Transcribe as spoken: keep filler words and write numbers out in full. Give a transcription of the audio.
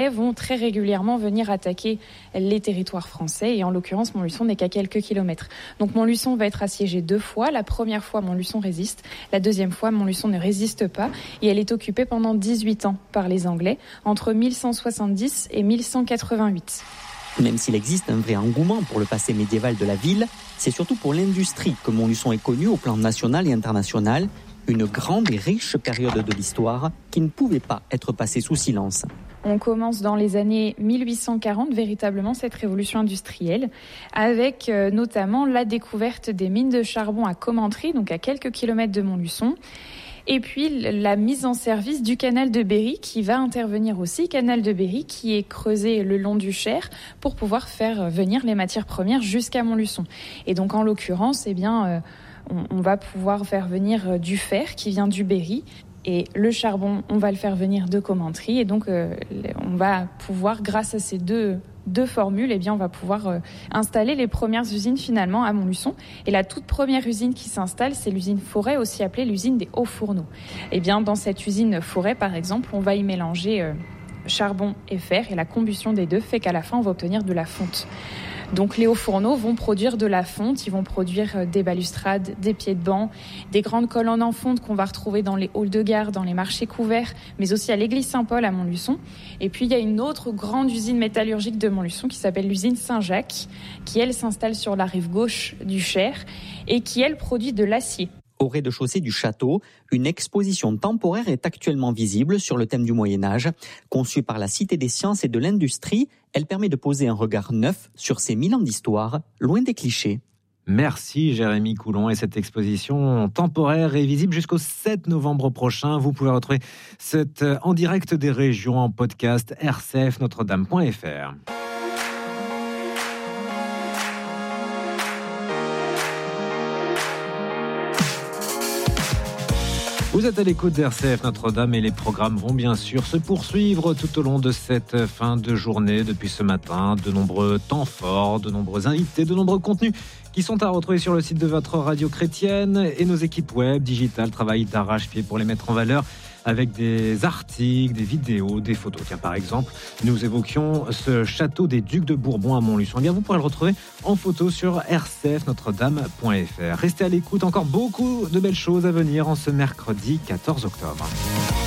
vont très régulièrement venir attaquer les territoires français et en l'occurrence Montluçon n'est qu'à quelques kilomètres. Donc Montluçon va être assiégée deux fois. La première fois Montluçon résiste, la deuxième fois Montluçon ne résiste pas et elle est occupée pendant dix-huit ans par les Anglais entre mille cent soixante-dix et mille cent quatre-vingt-huit. Même s'il existe un vrai engouement pour le passé médiéval de la ville, c'est surtout pour l'industrie que Montluçon est connu au plan national et international, une grande et riche période de l'histoire qui ne pouvait pas être passée sous silence. On commence dans les années mille huit cent quarante, véritablement, cette révolution industrielle, avec euh, notamment la découverte des mines de charbon à Commentry, donc à quelques kilomètres de Montluçon, et puis la mise en service du canal de Berry qui va intervenir aussi, canal de Berry qui est creusé le long du Cher pour pouvoir faire venir les matières premières jusqu'à Montluçon. Et donc en l'occurrence, eh bien, euh, on, on va pouvoir faire venir du fer qui vient du Berry. Et le charbon, on va le faire venir de Commentry. Et donc, euh, on va pouvoir, grâce à ces deux, deux formules, eh bien, on va pouvoir euh, installer les premières usines finalement à Montluçon. Et la toute première usine qui s'installe, c'est l'usine Forêt, aussi appelée l'usine des Hauts Fourneaux. Et bien, dans cette usine Forêt, par exemple, on va y mélanger euh, charbon et fer. Et la combustion des deux fait qu'à la fin, on va obtenir de la fonte. Donc les hauts fourneaux vont produire de la fonte, ils vont produire des balustrades, des pieds de banc, des grandes colonnes en fonte qu'on va retrouver dans les halls de gare, dans les marchés couverts, mais aussi à l'église Saint-Paul à Montluçon. Et puis il y a une autre grande usine métallurgique de Montluçon qui s'appelle l'usine Saint-Jacques, qui elle s'installe sur la rive gauche du Cher et qui elle produit de l'acier. Au rez-de-chaussée du château, une exposition temporaire est actuellement visible sur le thème du Moyen-Âge. Conçue par la Cité des sciences et de l'industrie, elle permet de poser un regard neuf sur ces mille ans d'histoire, loin des clichés. Merci Jérémy Coulon. Et cette exposition temporaire est visible jusqu'au sept novembre prochain. Vous pouvez retrouver cette en direct des régions en podcast r c f notre dame point f r. Vous êtes à l'écoute d'R C F Notre-Dame et les programmes vont bien sûr se poursuivre tout au long de cette fin de journée. Depuis ce matin, de nombreux temps forts, de nombreux invités, de nombreux contenus qui sont à retrouver sur le site de votre radio chrétienne et nos équipes web, digitales, travaillent d'arrache-pied pour les mettre en valeur avec des articles, des vidéos, des photos. Tiens, par exemple, nous évoquions ce château des Ducs de Bourbon à Montluçon. Eh bien, vous pourrez le retrouver en photo sur r c f notre dame point f r. Restez à l'écoute, encore beaucoup de belles choses à venir en ce mercredi quatorze octobre.